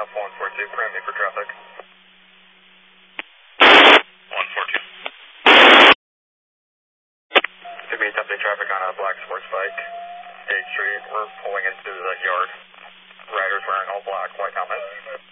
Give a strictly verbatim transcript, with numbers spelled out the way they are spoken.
one four two, prime me for traffic. one four two. To be attempting traffic on a black sports bike, eighth Street, we're pulling into the yard. Riders wearing all black, white helmets.